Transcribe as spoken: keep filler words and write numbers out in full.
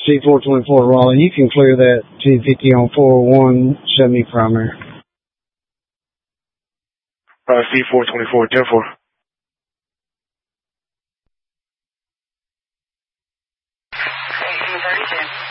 C four twenty-four Raleigh. You can clear that ten fifty on four oh one, seventy primary. Uh, C four twenty-four, ten four. eighteen thirty-two.